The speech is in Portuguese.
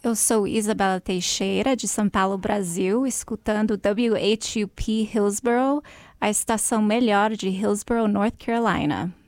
Eu sou Isabela Teixeira, de São Paulo, Brasil, escutando WHUP Hillsborough, a estação melhor de Hillsborough, North Carolina.